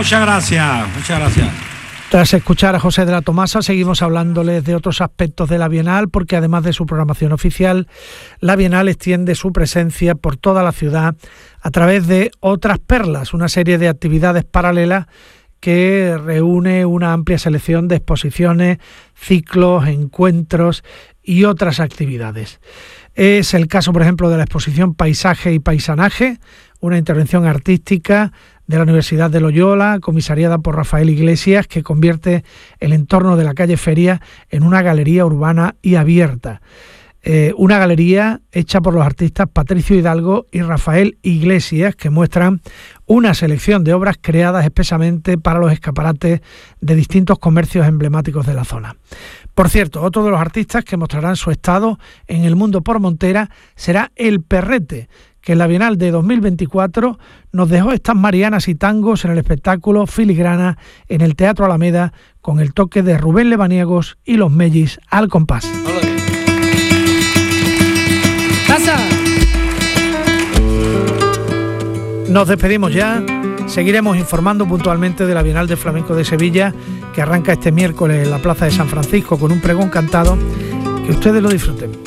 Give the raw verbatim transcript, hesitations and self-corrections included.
muchas gracias, muchas gracias. Tras escuchar a José de la Tomasa, seguimos hablándoles de otros aspectos de la Bienal, porque además de su programación oficial, la Bienal extiende su presencia por toda la ciudad a través de Otras Perlas, una serie de actividades paralelas que reúne una amplia selección de exposiciones, ciclos, encuentros y otras actividades. Es el caso, por ejemplo, de la exposición Paisaje y Paisanaje, una intervención artística de la Universidad de Loyola, comisariada por Rafael Iglesias, que convierte el entorno de la calle Feria en una galería urbana y abierta. Eh, una galería hecha por los artistas Patricio Hidalgo y Rafael Iglesias, que muestran una selección de obras creadas expresamente para los escaparates de distintos comercios emblemáticos de la zona. Por cierto, otro de los artistas que mostrarán su estado en el mundo por Montera será El Perrete, que en la Bienal de dos mil veinticuatro nos dejó estas marianas y tangos en el espectáculo Filigrana en el Teatro Alameda, con el toque de Rubén Lebaniegos y los Mellis al compás. ¡Casa! Nos despedimos ya. Seguiremos informando puntualmente de la Bienal de Flamenco de Sevilla, que arranca este miércoles en la Plaza de San Francisco con un pregón cantado. Que ustedes lo disfruten.